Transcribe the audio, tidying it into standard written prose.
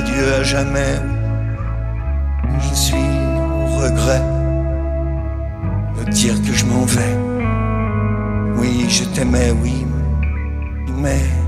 adieu à jamais. Je suis au regret de dire que je m'en vais. Oui, je t'aimais, oui, mais